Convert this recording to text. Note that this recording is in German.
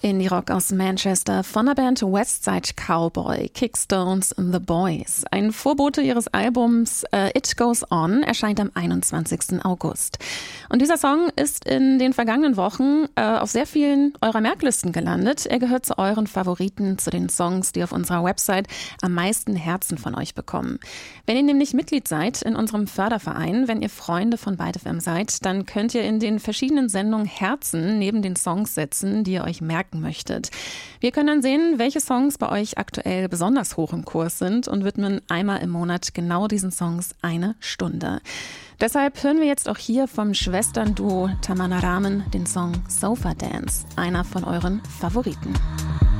Indie-Rock aus Manchester von der Band Westside Cowboy, Kickstones The Boys. Ein Vorbote ihres Albums It Goes On erscheint am 21. August. Und dieser Song ist in den vergangenen Wochen auf sehr vielen eurer Merklisten gelandet. Er gehört zu euren Favoriten, zu den Songs, die auf unserer Website am meisten Herzen von euch bekommen. Wenn ihr nämlich Mitglied seid in unserem Förderverein, wenn ihr Freunde von Byte FM seid, dann könnt ihr in den verschiedenen Sendungen Herzen neben den Songs setzen, die ihr euch merken möchtet. Wir können dann sehen, welche Songs bei euch aktuell besonders hoch im Kurs sind und widmen einmal im Monat genau diesen Songs eine Stunde. Deshalb hören wir jetzt auch hier vom Schwesternduo Tamana Ramen den Song Sofa Dance, einer von euren Favoriten.